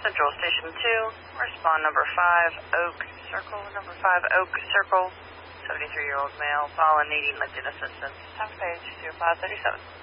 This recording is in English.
Central Station 2, respond number 5, Oak Circle, number 5, Oak Circle, 73-year-old male, fallen, needing lifting assistance. Top page 0537.